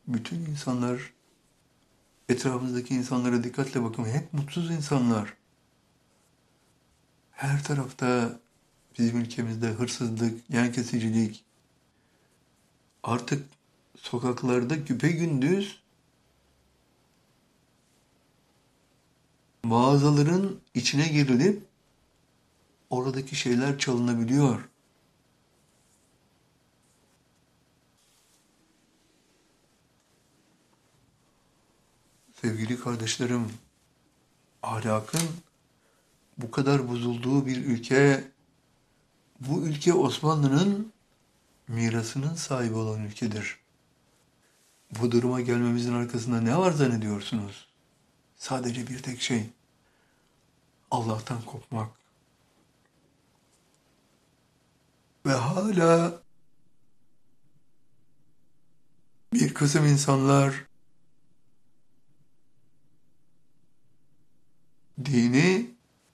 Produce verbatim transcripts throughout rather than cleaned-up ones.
Bütün insanlar, etrafınızdaki insanlara dikkatle bakın. Hep mutsuz insanlar. Her tarafta bizim ülkemizde hırsızlık, yan kesicilik, artık sokaklarda güpegündüz mağazaların içine girilip oradaki şeyler çalınabiliyor. Sevgili kardeşlerim, ahlakın bu kadar bozulduğu bir ülke, bu ülke Osmanlı'nın mirasının sahibi olan ülkedir. Bu duruma gelmemizin arkasında ne var zannediyorsunuz? Sadece bir tek şey, Allah'tan kopmak. Ve hala bir kısım insanlar dini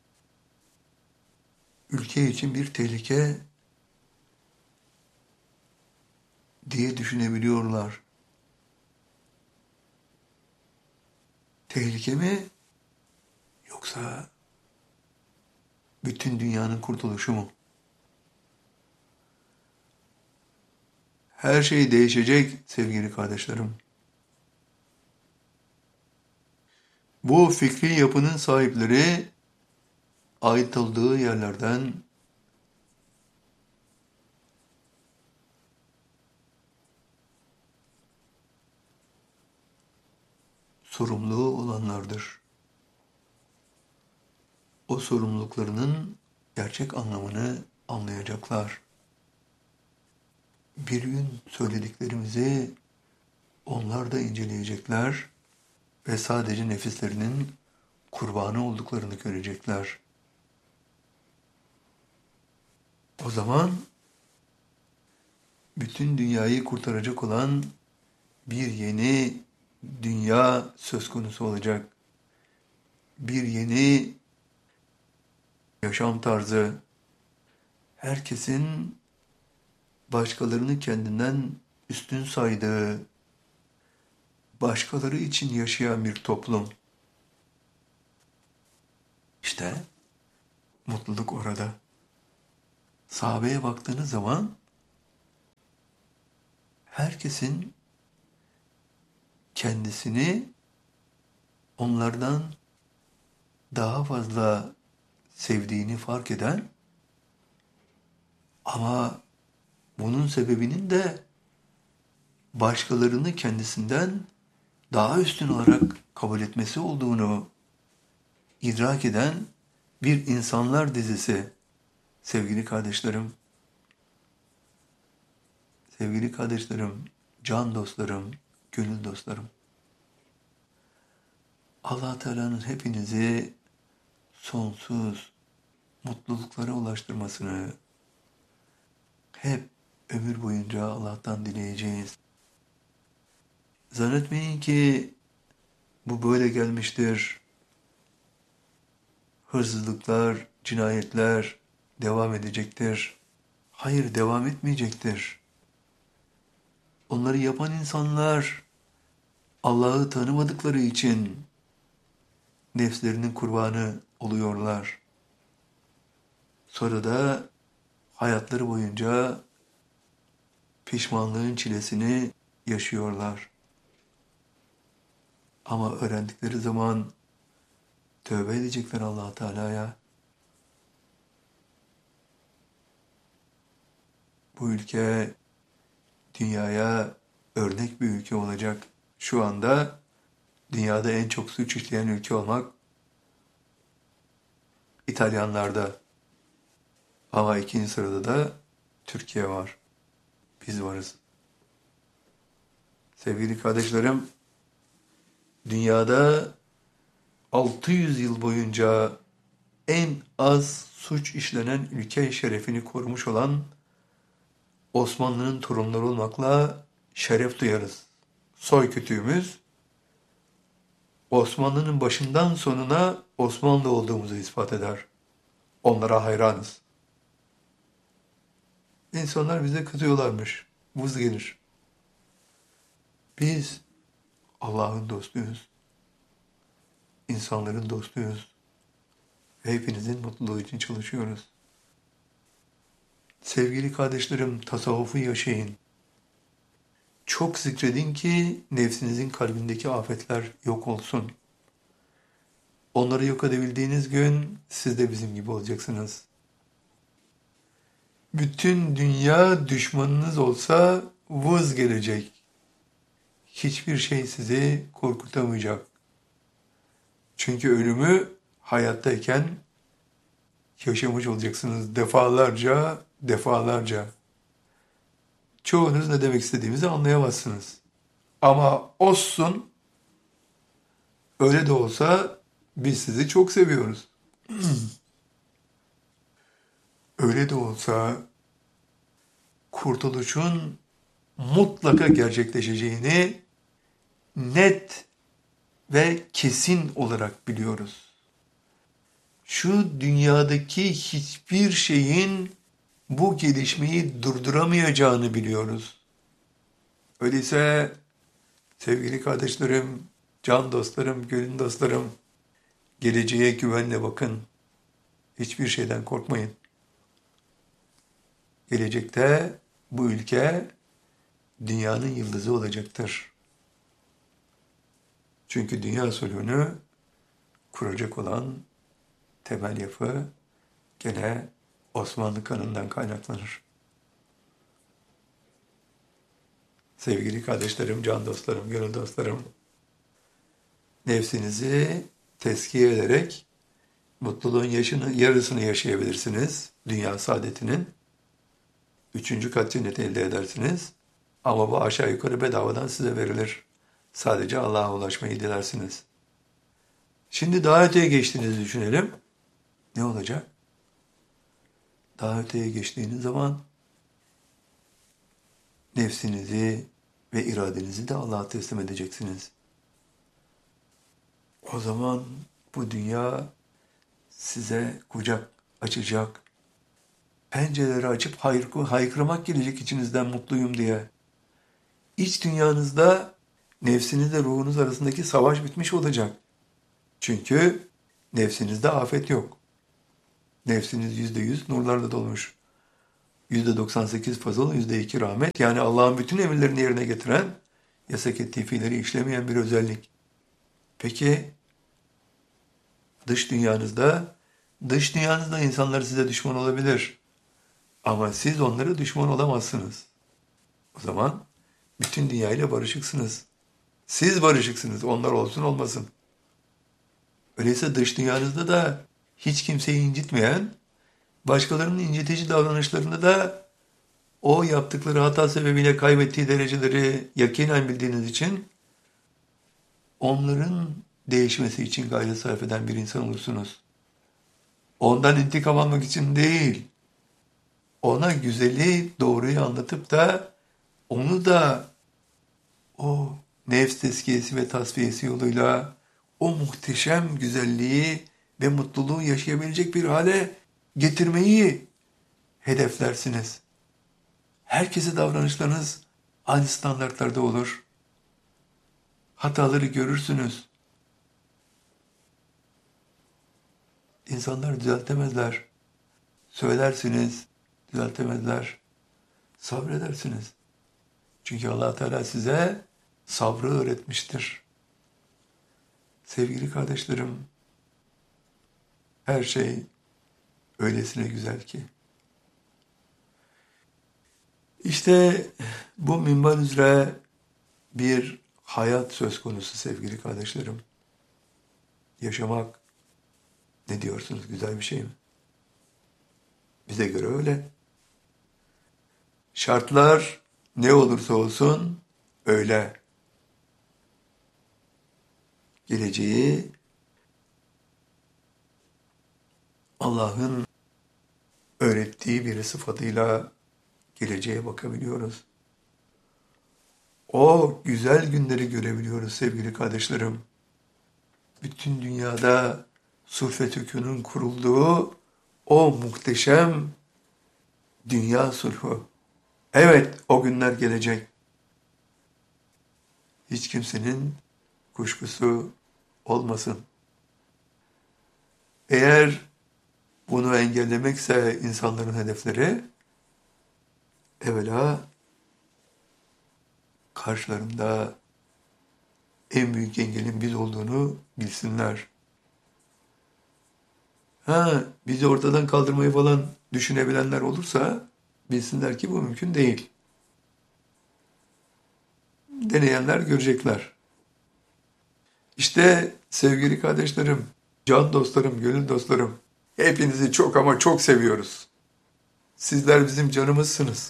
ülke için bir tehlike diye düşünebiliyorlar. Tehlike mi? Yoksa bütün dünyanın kurtuluşu mu? Her şey değişecek sevgili kardeşlerim. Bu fikri yapının sahipleri ait olduğu yerlerden sorumlu olanlardır. O sorumluluklarının gerçek anlamını anlayacaklar. Bir gün söylediklerimizi onlar da inceleyecekler ve sadece nefislerinin kurbanı olduklarını görecekler. O zaman bütün dünyayı kurtaracak olan bir yeni dünya söz konusu olacak. Bir yeni yaşam tarzı, herkesin başkalarını kendinden üstün saydığı, başkaları için yaşayan bir toplum. İşte mutluluk orada. Sahabeye baktığınız zaman herkesin kendisini onlardan daha fazla sevdiğini fark eden ama bunun sebebinin de başkalarını kendisinden daha üstün olarak kabul etmesi olduğunu idrak eden bir insanlar dizisi. Sevgili kardeşlerim, sevgili kardeşlerim, can dostlarım, gönül dostlarım. Allah Teala'nın hepinizi sonsuz mutluluklara ulaştırmasını hep ömür boyunca Allah'tan dileyeceğiz. Zannetmeyin ki bu böyle gelmiştir. Hırsızlıklar, cinayetler devam edecektir. Hayır, devam etmeyecektir. Onları yapan insanlar Allah'ı tanımadıkları için nefslerinin kurbanı oluyorlar. Sonra da hayatları boyunca pişmanlığın çilesini yaşıyorlar. Ama öğrendikleri zaman tövbe edecekler Allah Teala'ya. Bu ülke dünyaya örnek bir ülke olacak. Şu anda dünyada en çok suç işleyen ülke olmak İtalyanlarda. Ama ikinci sırada da Türkiye var. Biz varız. Sevgili kardeşlerim, dünyada altı yüz yıl boyunca en az suç işlenen ülke şerefini korumuş olan Osmanlı'nın torunları olmakla şeref duyarız. Soy kütüğümüz Osmanlı'nın başından sonuna Osmanlı olduğumuzu ispat eder. Onlara hayranız. İnsanlar bize kızıyorlarmış. Vız gelir. Biz Allah'ın dostuyuz. İnsanların dostuyuz. Ve hepinizin mutluluğu için çalışıyoruz. Sevgili kardeşlerim, tasavvufu yaşayın. Çok zikredin ki nefsinizin kalbindeki afetler yok olsun. Onları yok edebildiğiniz gün siz de bizim gibi olacaksınız. Bütün dünya düşmanınız olsa vız gelecek. Hiçbir şey sizi korkutamayacak. Çünkü ölümü hayattayken yaşamış olacaksınız defalarca, defalarca. Çoğunuz ne demek istediğimizi anlayamazsınız. Ama olsun, öyle de olsa biz sizi çok seviyoruz. Öyle de olsa kurtuluşun mutlaka gerçekleşeceğini net ve kesin olarak biliyoruz. Şu dünyadaki hiçbir şeyin bu gelişmeyi durduramayacağını biliyoruz. Öyleyse sevgili kardeşlerim, can dostlarım, gönül dostlarım, geleceğe güvenle bakın. Hiçbir şeyden korkmayın. Gelecekte bu ülke dünyanın yıldızı olacaktır. Çünkü dünya sulhünü kuracak olan temel yapı gene Osmanlı kanından kaynaklanır. Sevgili kardeşlerim, can dostlarım, gönül dostlarım, nefsinizi tezkiye ederek mutluluğun yaşını, yarısını yaşayabilirsiniz. Dünya saadetinin. Üçüncü kat cenneti elde edersiniz. Ama bu aşağı yukarı bedavadan size verilir. Sadece Allah'a ulaşmayı dilersiniz. Şimdi daha öteye geçtiğinizi düşünelim. Ne olacak? Daha öteye geçtiğiniz zaman nefsinizi ve iradenizi de Allah'a teslim edeceksiniz. O zaman bu dünya size kucak açacak. Pencereleri açıp haykırmak gelecek içinizden mutluyum diye. İç dünyanızda nefsinizle ruhunuz arasındaki savaş bitmiş olacak. Çünkü nefsinizde afet yok. Nefsiniz yüzde yüz nurlarla dolmuş. yüzde doksan sekiz fazıl, yüzde iki rahmet. Yani Allah'ın bütün emirlerini yerine getiren, yasak ettiği fiilleri işlemeyen bir özellik. Peki dış dünyanızda, dış dünyanızda insanlar size düşman olabilir. Ama siz onlara düşman olamazsınız. O zaman bütün dünyayla barışıksınız. Siz barışıksınız, onlar olsun olmasın. Öyleyse dış dünyanızda da hiç kimseyi incitmeyen, başkalarının incitici davranışlarını da o yaptıkları hata sebebiyle kaybettiği dereceleri yakinen bildiğiniz için onların değişmesi için gayret sarf eden bir insan olursunuz. Ondan intikam almak için değil, ona güzeli, doğruyu anlatıp da onu da o nefs tezkiyesi ve tasfiyesi yoluyla o muhteşem güzelliği ve mutluluğu yaşayabilecek bir hale getirmeyi hedeflersiniz. Herkese davranışlarınız aynı standartlarda olur. Hataları görürsünüz. İnsanlar düzeltemezler. Söylersiniz, düzeltemezler. Sabredersiniz. Çünkü Allah Teala size sabrı öğretmiştir. Sevgili kardeşlerim, her şey öylesine güzel ki. İşte bu minval üzere bir hayat söz konusu sevgili kardeşlerim. Yaşamak, ne diyorsunuz, güzel bir şey mi? Bize göre öyle. Şartlar ne olursa olsun öyle. Geleceği Allah'ın öğrettiği bir sıfatıyla geleceğe bakabiliyoruz. O güzel günleri görebiliyoruz sevgili kardeşlerim. Bütün dünyada sulh hükmünün kurulduğu o muhteşem dünya sulhu. Evet, o günler gelecek. Hiç kimsenin kuşkusu olmasın. Eğer bunu engellemekse insanların hedefleri, evvela karşılarında en büyük engelin biz olduğunu bilsinler. Ha, bizi ortadan kaldırmayı falan düşünebilenler olursa bilsinler ki bu mümkün değil. Deneyenler görecekler. İşte sevgili kardeşlerim, can dostlarım, gönül dostlarım, hepinizi çok ama çok seviyoruz. Sizler bizim canımızsınız.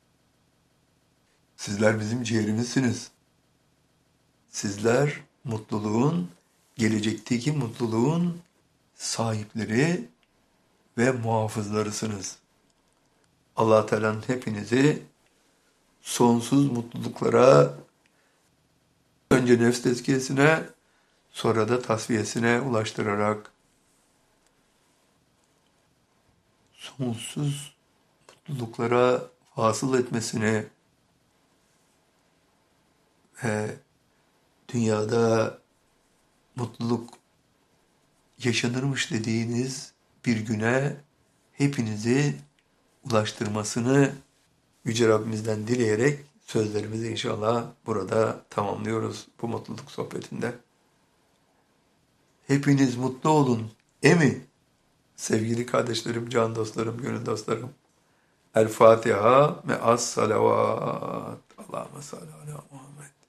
Sizler bizim ciğerimizsiniz. Sizler mutluluğun, gelecekteki mutluluğun sahipleri ve muhafızlarısınız. Allah Teala'nın hepinizi sonsuz mutluluklara, önce nefs tezkiyesine, sonra da tasfiyesine ulaştırarak sonsuz mutluluklara vasıl etmesini ve dünyada mutluluk yaşanırmış dediğiniz bir güne hepinizi ulaştırmasını Yüce Rabbimizden dileyerek sözlerimizi inşallah burada tamamlıyoruz bu mutluluk sohbetinde. Hepiniz mutlu olun. Emi, sevgili kardeşlerim, can dostlarım, gönül dostlarım. El Fatiha ve as salavat. Allahümme salli ala Muhammed.